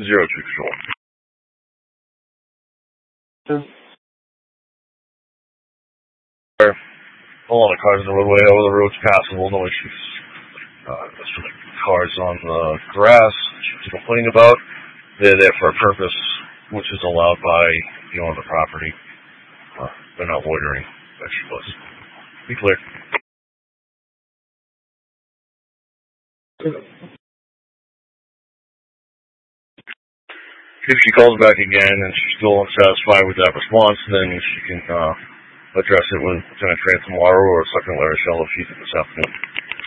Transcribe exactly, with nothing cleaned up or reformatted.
Zero two control. A lot of cars on the roadway, over the road's passable, no issues. Uh, as for the cars on the grass, she's complaining about, they're there for a purpose, which is allowed by the owner of the property. Uh, they're not loitering, like she was. Be clear. If she calls back again and she's still unsatisfied with that response, then she can uh, address it with Lieutenant Trant tomorrow or Sergeant Larry Shell if she's this afternoon.